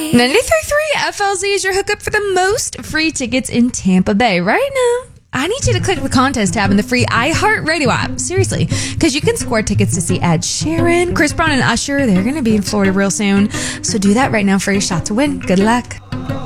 93.3 FLZ is your hookup for the most free tickets in Tampa Bay right now. I need you to click the contest tab in the free iHeartRadio app. Seriously. Because you can score tickets to see Ed Sheeran, Chris Brown, and Usher. They're going to be in Florida real soon. So do that right now for your shot to win. Good luck.